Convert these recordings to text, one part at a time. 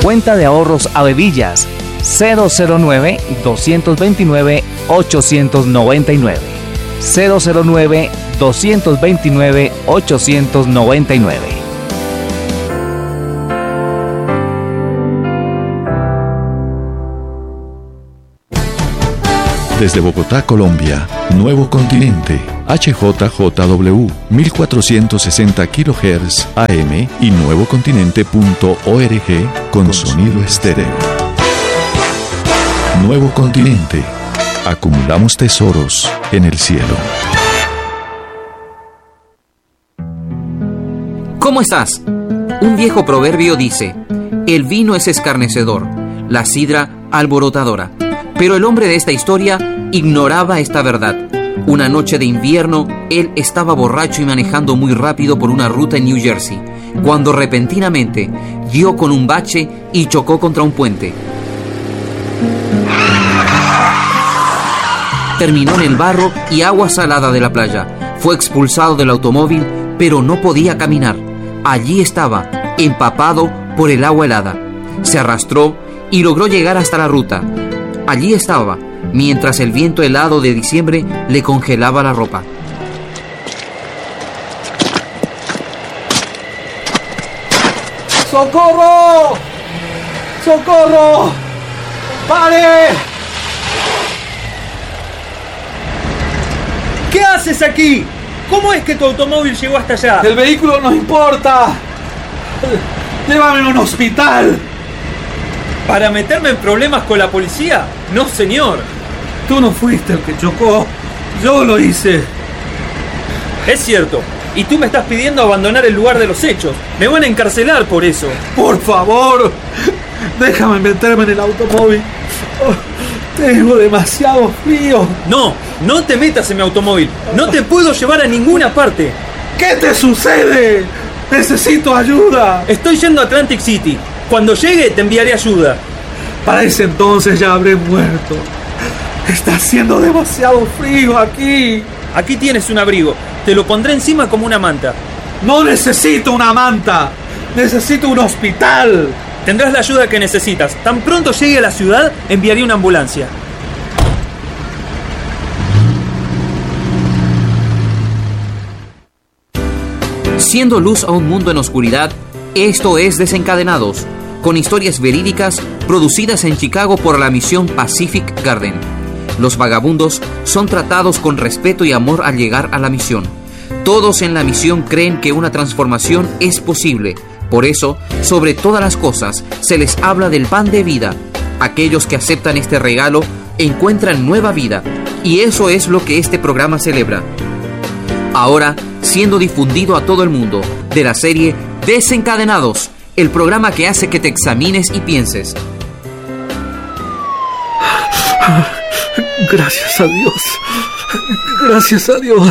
Cuenta de ahorros Avevillas 009-229-899. 009-229-899. Desde Bogotá, Colombia, Nuevo Continente, HJJW, 1460 kHz AM y nuevocontinente.org con sonido estéreo. Nuevo Continente. Acumulamos tesoros en el cielo. ¿Cómo estás? Un viejo proverbio dice: el vino es escarnecedor, la sidra alborotadora. Pero el hombre de esta historia ignoraba esta verdad. Una noche de invierno, él estaba borracho y manejando muy rápido por una ruta en New Jersey, cuando repentinamente dio con un bache y chocó contra un puente. Terminó en el barro y agua salada de la playa. Fue expulsado del automóvil, pero no podía caminar. Allí estaba, empapado por el agua helada. Se arrastró y logró llegar hasta la ruta. Allí estaba, mientras el viento helado de diciembre le congelaba la ropa. ¡Socorro! ¡Socorro! ¡Pare! ¿Qué haces aquí? ¿Cómo es que tu automóvil llegó hasta allá? El vehículo no importa. Llévame a un hospital. ¿Para meterme en problemas con la policía? No, señor. Tú no fuiste el que chocó. Yo lo hice. Es cierto. Y tú me estás pidiendo abandonar el lugar de los hechos. Me van a encarcelar por eso. Por favor, déjame meterme en el automóvil. Tengo demasiado frío. No, no te metas en mi automóvil. No te puedo llevar a ninguna parte. ¿Qué te sucede? Necesito ayuda. Estoy yendo a Atlantic City. Cuando llegue te enviaré ayuda. Para ese entonces ya habré muerto. Está haciendo demasiado frío aquí. Aquí tienes un abrigo. Te lo pondré encima como una manta. No necesito una manta. Necesito un hospital. Tendrás la ayuda que necesitas. Tan pronto llegue a la ciudad, enviaré una ambulancia. Siendo luz a un mundo en oscuridad, esto es Desencadenados, con historias verídicas producidas en Chicago por la misión Pacific Garden. Los vagabundos son tratados con respeto y amor al llegar a la misión. Todos en la misión creen que una transformación es posible. Por eso, sobre todas las cosas, se les habla del pan de vida. Aquellos que aceptan este regalo encuentran nueva vida, y eso es lo que este programa celebra. Ahora, siendo difundido a todo el mundo, de la serie Desencadenados, el programa que hace que te examines y pienses. Gracias a Dios. Gracias a Dios.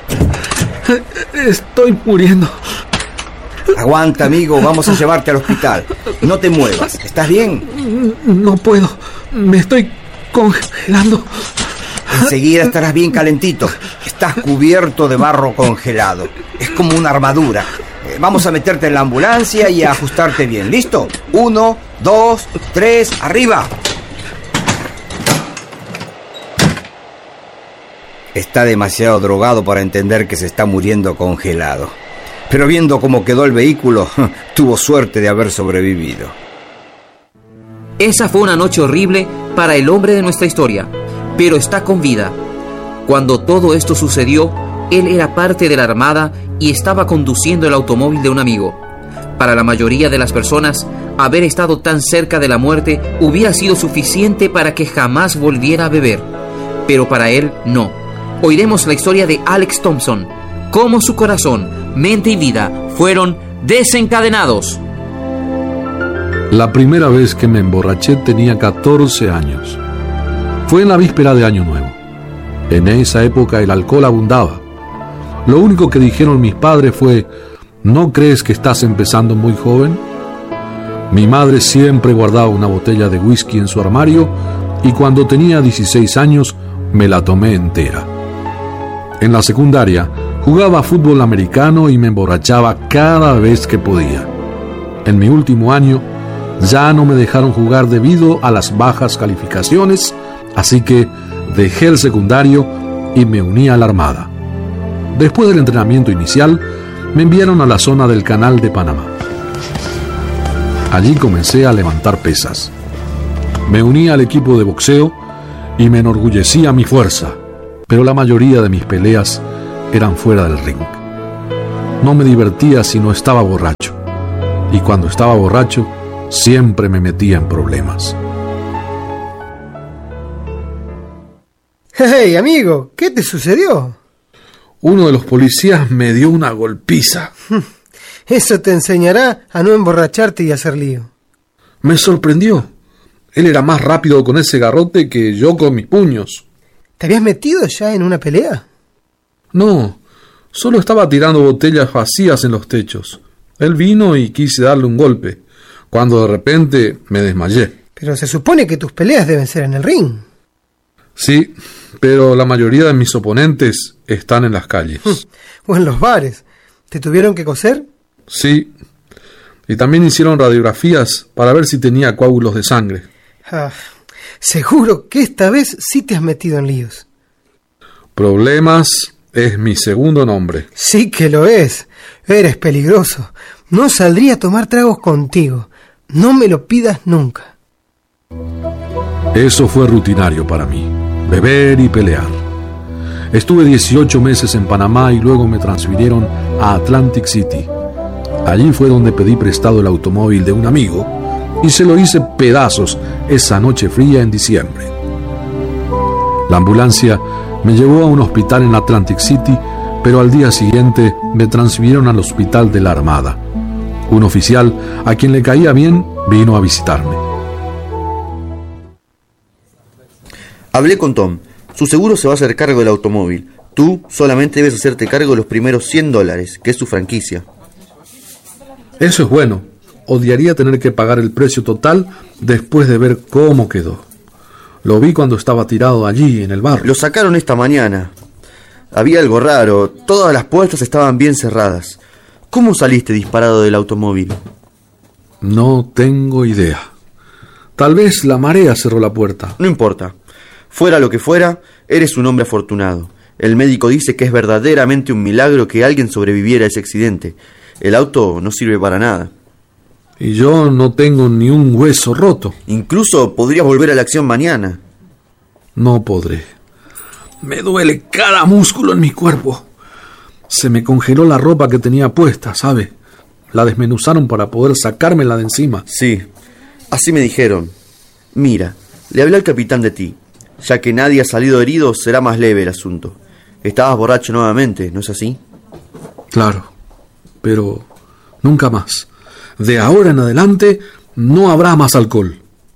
Estoy muriendo. Aguanta, amigo, vamos a llevarte al hospital. No te muevas, ¿estás bien? No puedo, me estoy congelando. Enseguida estarás bien calentito. Estás cubierto de barro congelado. Es como una armadura. Vamos a meterte en la ambulancia y a ajustarte bien. ¿Listo? 1, 2, 3, arriba. Está demasiado drogado para entender que se está muriendo congelado. Pero viendo cómo quedó el vehículo, tuvo suerte de haber sobrevivido. Esa fue una noche horrible para el hombre de nuestra historia, pero está con vida. Cuando todo esto sucedió, él era parte de la armada y estaba conduciendo el automóvil de un amigo. Para la mayoría de las personas, haber estado tan cerca de la muerte hubiera sido suficiente para que jamás volviera a beber. Pero para él, no. Oiremos la historia de Alex Thompson, cómo su corazón, mente y vida fueron desencadenados. La primera vez que me emborraché tenía 14 años. Fue en la víspera de Año Nuevo. En esa época el alcohol abundaba. Lo único que dijeron mis padres fue: ¿no crees que estás empezando muy joven? Mi madre siempre guardaba una botella de whisky en su armario y cuando tenía 16 años me la tomé entera. En la secundaria jugaba fútbol americano y me emborrachaba cada vez que podía. En mi último año Ya no me dejaron jugar debido a las bajas calificaciones, así que dejé el secundario y me uní a la Armada. Después del entrenamiento inicial, me enviaron a la zona del Canal de Panamá. Allí comencé a levantar pesas. Me uní al equipo de boxeo y me enorgullecía mi fuerza, pero la mayoría de mis peleas eran fuera del ring. No me divertía si no estaba borracho, y cuando estaba borracho siempre me metía en problemas. ¡Hey, amigo! ¿Qué te sucedió? Uno de los policías me dio una golpiza. Eso te enseñará a no emborracharte y hacer lío. Me sorprendió. Él era más rápido con ese garrote que yo con mis puños. ¿Te habías metido ya en una pelea? No, solo estaba tirando botellas vacías en los techos. Él vino y quise darle un golpe, cuando de repente me desmayé. Pero se supone que tus peleas deben ser en el ring. Sí, pero la mayoría de mis oponentes están en las calles. O en los bares. ¿Te tuvieron que coser? Sí, y también hicieron radiografías para ver si tenía coágulos de sangre. Seguro que esta vez sí te has metido en líos. Problemas es mi segundo nombre. Sí que lo es. Eres peligroso. No saldría a tomar tragos contigo. No me lo pidas nunca. Eso fue rutinario para mí, beber y pelear. Estuve 18 meses en Panamá y luego me transfirieron a Atlantic City. Allí fue donde pedí prestado el automóvil de un amigo y se lo hice pedazos esa noche fría en diciembre. La ambulancia me llevó a un hospital en Atlantic City, pero al día siguiente me transfirieron al hospital de la Armada. Un oficial, a quien le caía bien, vino a visitarme. Hablé con Tom. Su seguro se va a hacer cargo del automóvil. Tú solamente debes hacerte cargo de los primeros $100, que es su franquicia. Eso es bueno. Odiaría tener que pagar el precio total después de ver cómo quedó. Lo vi cuando estaba tirado allí en el barro. Lo sacaron esta mañana. Había algo raro. Todas las puertas estaban bien cerradas. ¿Cómo saliste disparado del automóvil? No tengo idea. Tal vez la marea cerró la puerta. No importa. Fuera lo que fuera, eres un hombre afortunado. El médico dice que es verdaderamente un milagro que alguien sobreviviera a ese accidente. El auto no sirve para nada. Y yo no tengo ni un hueso roto. Incluso podrías volver a la acción mañana. No podré. Me duele cada músculo en mi cuerpo. Se me congeló la ropa que tenía puesta, ¿sabe? La desmenuzaron para poder sacármela de encima. Sí, así me dijeron. Mira, le hablé al capitán de ti. Ya que nadie ha salido herido, será más leve el asunto. Estabas borracho nuevamente, ¿no es así? Claro, pero nunca más. De ahora en adelante no habrá más alcohol.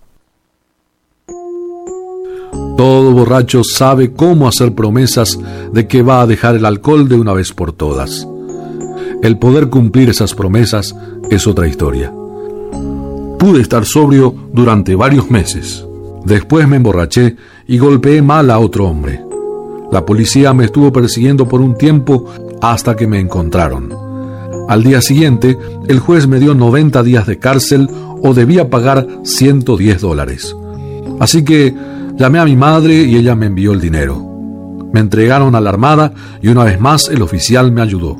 Todo borracho sabe cómo hacer promesas de que va a dejar el alcohol de una vez por todas. El poder cumplir esas promesas es otra historia. Pude estar sobrio durante varios meses. Después me emborraché y golpeé mal a otro hombre. La policía me estuvo persiguiendo por un tiempo hasta que me encontraron. Al día siguiente, el juez me dio 90 días de cárcel o debía pagar $110. Así que llamé a mi madre y ella me envió el dinero. Me entregaron a la Armada y una vez más el oficial me ayudó.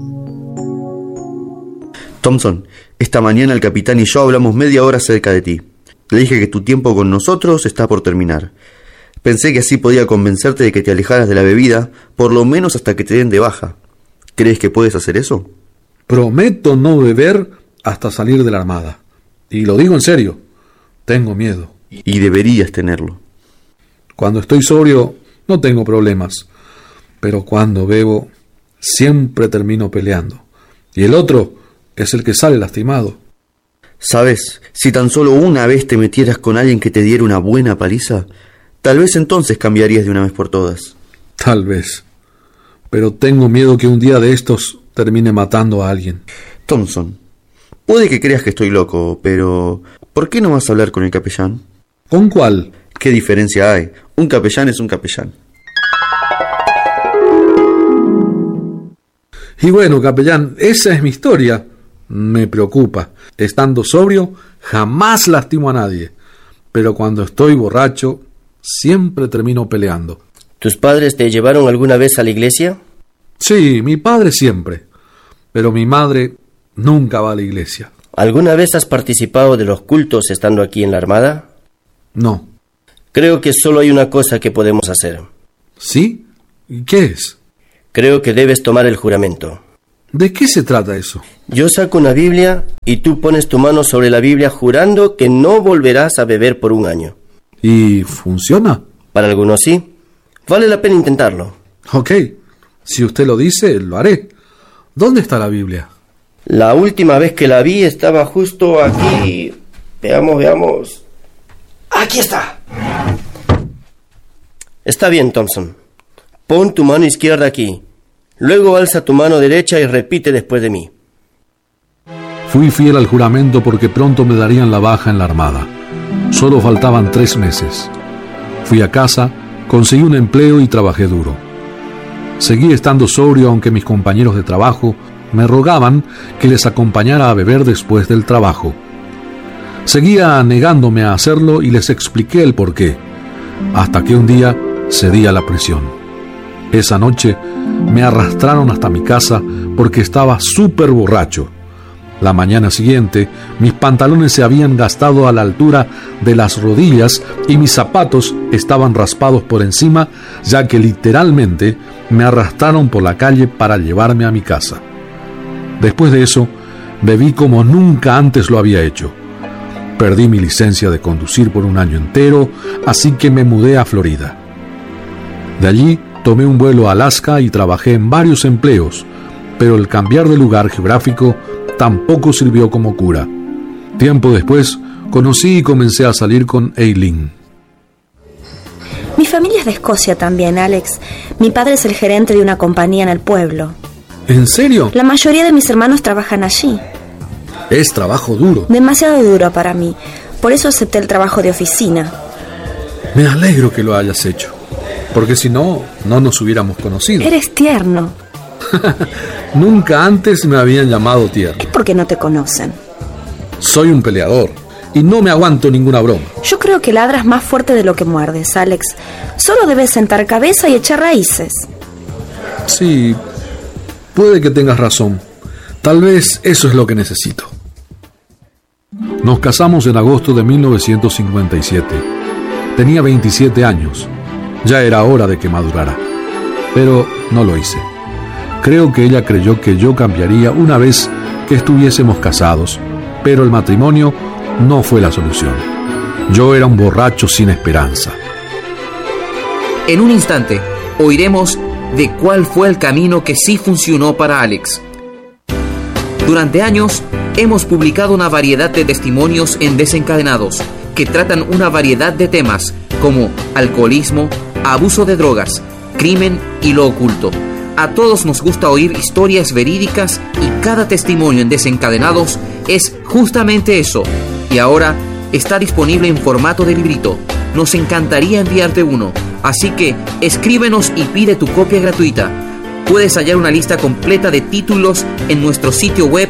Thompson, esta mañana el capitán y yo hablamos media hora acerca de ti. Le dije que tu tiempo con nosotros está por terminar. Pensé que así podía convencerte de que te alejaras de la bebida, por lo menos hasta que te den de baja. ¿Crees que puedes hacer eso? Prometo no beber hasta salir de la Armada. Y lo digo en serio. Tengo miedo. Y deberías tenerlo. Cuando estoy sobrio no tengo problemas. Pero cuando bebo siempre termino peleando. Y el otro es el que sale lastimado. ¿Sabes? Si tan solo una vez te metieras con alguien que te diera una buena paliza, tal vez entonces cambiarías de una vez por todas. Tal vez. Pero tengo miedo que un día de estos termine matando a alguien. Thompson, puede que creas que estoy loco, pero ¿por qué no vas a hablar con el capellán? ¿Con cuál? ¿Qué diferencia hay? Un capellán es un capellán. Y bueno, capellán, esa es mi historia. Me preocupa. Estando sobrio, jamás lastimo a nadie. Pero cuando estoy borracho, siempre termino peleando. ¿Tus padres te llevaron alguna vez a la iglesia? Sí, mi padre siempre. Pero mi madre nunca va a la iglesia. ¿Alguna vez has participado de los cultos estando aquí en la Armada? No. Creo que solo hay una cosa que podemos hacer. ¿Sí? ¿Y qué es? Creo que debes tomar el juramento. ¿De qué se trata eso? Yo saco una Biblia y tú pones tu mano sobre la Biblia jurando que no volverás a beber por 1 año. ¿Y funciona? Para algunos sí. Vale la pena intentarlo. Ok. Si usted lo dice, lo haré. ¿Dónde está la Biblia? La última vez que la vi estaba justo aquí. Veamos. ¡Aquí está! Está bien, Thompson. Pon tu mano izquierda aquí. Luego alza tu mano derecha y repite después de mí. Fui fiel al juramento porque pronto me darían la baja en la Armada. Solo faltaban 3 meses. Fui a casa, conseguí un empleo y trabajé duro. Seguí estando sobrio aunque mis compañeros de trabajo me rogaban que les acompañara a beber después del trabajo. Seguía negándome a hacerlo y les expliqué el porqué, hasta que un día cedí a la presión. Esa noche me arrastraron hasta mi casa porque estaba súper borracho. La mañana siguiente, mis pantalones se habían gastado a la altura de las rodillas y mis zapatos estaban raspados por encima, ya que literalmente me arrastraron por la calle para llevarme a mi casa. Después de eso, bebí como nunca antes lo había hecho. Perdí mi licencia de conducir por 1 año entero, así que me mudé a Florida. De allí tomé un vuelo a Alaska y trabajé en varios empleos, pero el cambiar de lugar geográfico tampoco sirvió como cura. Tiempo después, conocí y comencé a salir con Eileen. Mi familia es de Escocia también, Alex. Mi padre es el gerente de una compañía en el pueblo. ¿En serio? La mayoría de mis hermanos trabajan allí. Es trabajo duro. Demasiado duro para mí. Por eso acepté el trabajo de oficina. Me alegro que lo hayas hecho, porque si no, no nos hubiéramos conocido. Eres tierno. Nunca antes me habían llamado tierno. Es porque no te conocen. Soy un peleador y no me aguanto ninguna broma. Yo creo que ladras más fuerte de lo que muerdes, Alex. Solo debes sentar cabeza y echar raíces. Sí, puede que tengas razón. Tal vez eso es lo que necesito. Nos casamos en agosto de 1957. Tenía 27 años. Ya era hora de que madurara. Pero no lo hice. Creo que ella creyó que yo cambiaría una vez que estuviésemos casados, pero el matrimonio no fue la solución. Yo era un borracho sin esperanza. En un instante, oiremos de cuál fue el camino que sí funcionó para Alex. Durante años, hemos publicado una variedad de testimonios en Desencadenados, que tratan una variedad de temas como alcoholismo, abuso de drogas, crimen y lo oculto. A todos nos gusta oír historias verídicas y cada testimonio en Desencadenados es justamente eso. Y ahora está disponible en formato de librito. Nos encantaría enviarte uno, así que escríbenos y pide tu copia gratuita. Puedes hallar una lista completa de títulos en nuestro sitio web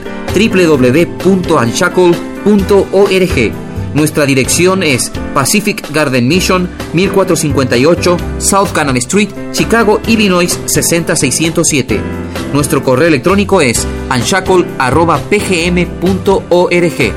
www.unshackle.org. Nuestra dirección es Pacific Garden Mission, 1458 South Canal Street, Chicago, Illinois 60607. Nuestro correo electrónico es unshackle@pgm.org.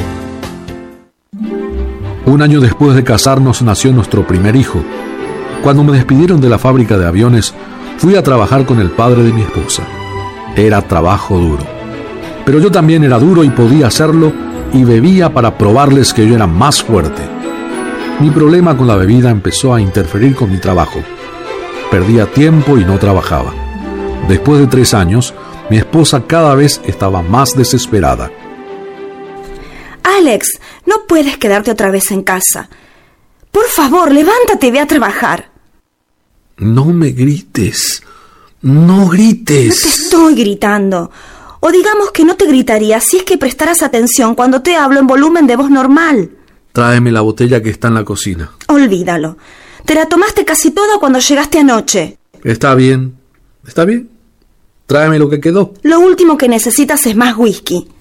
1 año después de casarnos nació nuestro primer hijo. Cuando me despidieron de la fábrica de aviones, fui a trabajar con el padre de mi esposa. Era trabajo duro. Pero yo también era duro y podía hacerlo, y bebía para probarles que yo era más fuerte. Mi problema con la bebida empezó a interferir con mi trabajo. Perdía tiempo y no trabajaba. Después de 3 años, mi esposa cada vez estaba más desesperada. Alex, no puedes quedarte otra vez en casa. Por favor, levántate y ve a trabajar. No me grites. No grites. No te estoy gritando. O digamos que no te gritaría si es que prestaras atención cuando te hablo en volumen de voz normal. Tráeme la botella que está en la cocina. Olvídalo. Te la tomaste casi toda cuando llegaste anoche. Está bien. Está bien. Tráeme lo que quedó. Lo último que necesitas es más whisky.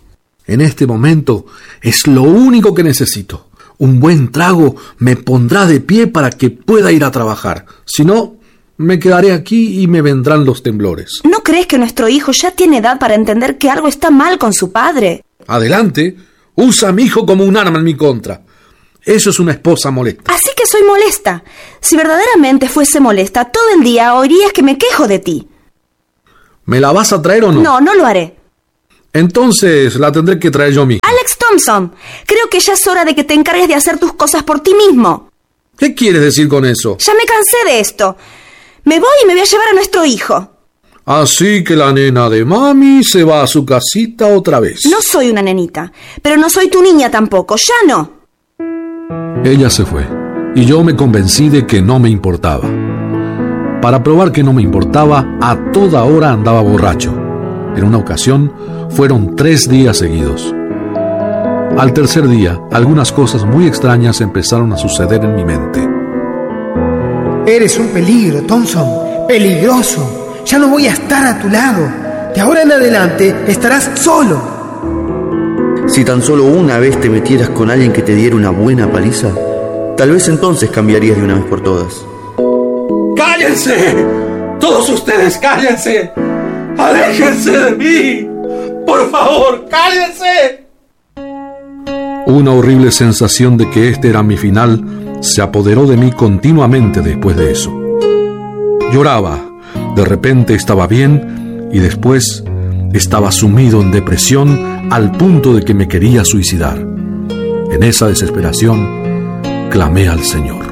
En este momento es lo único que necesito. Un buen trago me pondrá de pie para que pueda ir a trabajar. Si no, me quedaré aquí y me vendrán los temblores. ¿No crees que nuestro hijo ya tiene edad para entender que algo está mal con su padre? Adelante, usa a mi hijo como un arma en mi contra. Eso es una esposa molesta. Así que soy molesta. Si verdaderamente fuese molesta, todo el día oirías que me quejo de ti. ¿Me la vas a traer o no? No, no lo haré. Entonces la tendré que traer yo mismo. Alex Thompson, creo que ya es hora de que te encargues de hacer tus cosas por ti mismo. ¿Qué quieres decir con eso? Ya me cansé de esto. Me voy y me voy a llevar a nuestro hijo. Así que la nena de mami se va a su casita otra vez. No soy una nenita, pero no soy tu niña tampoco, ya no. Ella se fue, y yo me convencí de que no me importaba. Para probar que no me importaba, a toda hora andaba borracho. En una ocasión, fueron 3 días seguidos. Al tercer día, algunas cosas muy extrañas empezaron a suceder en mi mente. Eres un peligro, Thompson. Peligroso. Ya no voy a estar a tu lado. De ahora en adelante estarás solo. Si tan solo una vez te metieras con alguien que te diera una buena paliza, tal vez entonces cambiarías de una vez por todas. ¡Cállense! ¡Todos ustedes cállense! ¡Aléjense de mí! ¡Por favor, cállense! Una horrible sensación de que este era mi final se apoderó de mí continuamente después de eso. Lloraba, de repente estaba bien y después estaba sumido en depresión al punto de que me quería suicidar. En esa desesperación clamé al Señor.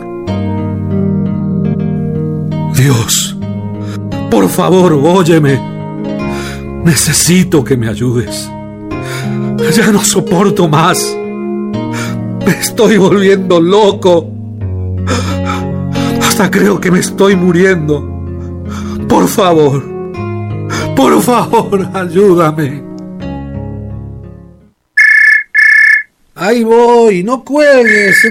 Dios, por favor, óyeme. Necesito que me ayudes. Ya no soporto más. Me estoy volviendo loco. Hasta creo que me estoy muriendo. Por favor, ayúdame. Ahí voy, no cuelgues.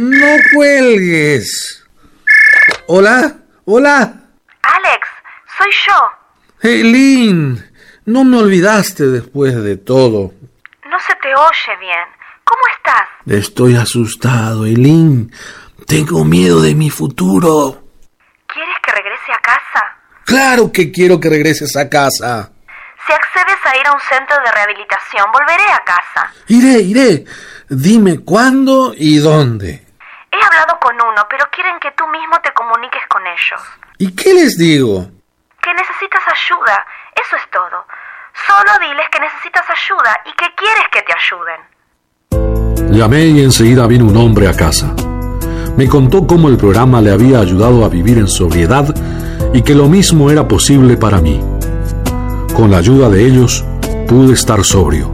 Hola. Alex, soy yo. Eileen, no me olvidaste después de todo. No se te oye bien. ¿Cómo estás? Estoy asustado, Eileen. Tengo miedo de mi futuro. ¿Quieres que regrese a casa? Claro que quiero que regreses a casa. Si accedes a ir a un centro de rehabilitación, volveré a casa. Iré. Dime cuándo y dónde. He hablado con uno, pero quieren que tú mismo te comuniques con ellos. ¿Y qué les digo? Que necesitas ayuda, eso es todo. Solo diles que necesitas ayuda y que quieres que te ayuden. Llamé y enseguida vino un hombre a casa. Me contó cómo el programa le había ayudado a vivir en sobriedad y que lo mismo era posible para mí. Con la ayuda de ellos, pude estar sobrio.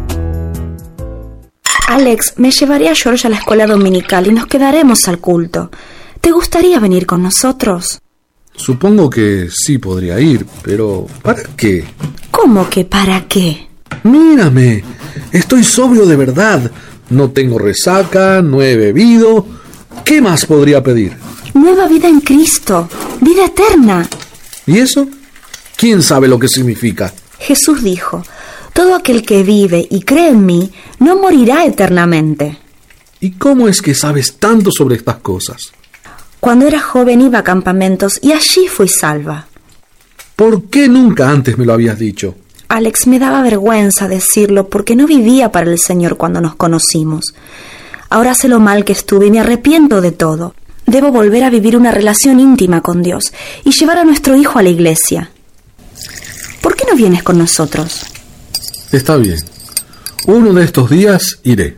Alex, me llevaré a George a la escuela dominical y nos quedaremos al culto. ¿Te gustaría venir con nosotros? Supongo que sí podría ir, pero ¿para qué? ¿Cómo que para qué? Mírame, estoy sobrio de verdad. No tengo resaca, no he bebido. ¿Qué más podría pedir? Nueva vida en Cristo, vida eterna. ¿Y eso? ¿Quién sabe lo que significa? Jesús dijo: todo aquel que vive y cree en mí no morirá eternamente. ¿Y cómo es que sabes tanto sobre estas cosas? Cuando era joven iba a campamentos y allí fui salva. ¿Por qué nunca antes me lo habías dicho? Alex, me daba vergüenza decirlo porque no vivía para el Señor cuando nos conocimos. Ahora sé lo mal que estuve y me arrepiento de todo. Debo volver a vivir una relación íntima con Dios y llevar a nuestro hijo a la iglesia. ¿Por qué no vienes con nosotros? Está bien. Uno de estos días iré.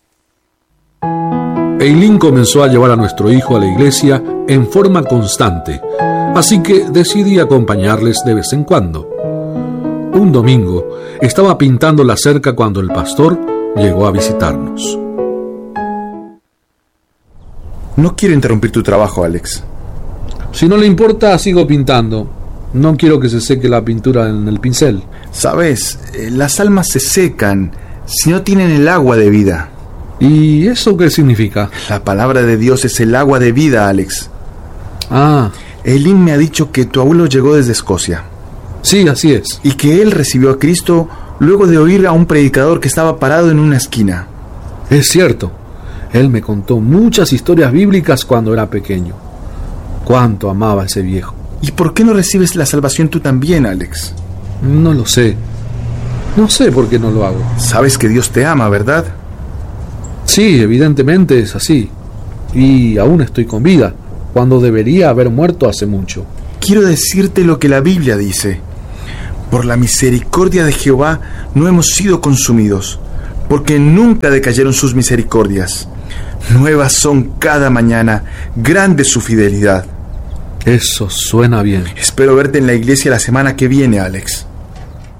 Eileen comenzó a llevar a nuestro hijo a la iglesia en forma constante, así que decidí acompañarles de vez en cuando. Un domingo estaba pintando la cerca cuando el pastor llegó a visitarnos. No quiero interrumpir tu trabajo, Alex. Si no le importa, sigo pintando. No quiero que se seque la pintura en el pincel. Sabes, las almas se secan si no tienen el agua de vida. ¿Y eso qué significa? La palabra de Dios es el agua de vida, Alex. Ah. Eileen me ha dicho que tu abuelo llegó desde Escocia. Sí, así es. Y que él recibió a Cristo luego de oír a un predicador que estaba parado en una esquina. Es cierto, él me contó muchas historias bíblicas cuando era pequeño. Cuánto amaba a ese viejo. ¿Y por qué no recibes la salvación tú también, Alex? No lo sé. No sé por qué no lo hago. Sabes que Dios te ama, ¿verdad? Sí, evidentemente es así. Y aún estoy con vida, cuando debería haber muerto hace mucho. Quiero decirte lo que la Biblia dice. Por la misericordia de Jehová no hemos sido consumidos, porque nunca decayeron sus misericordias. Nuevas son cada mañana, grande su fidelidad. Eso suena bien. Espero verte en la iglesia la semana que viene, Alex.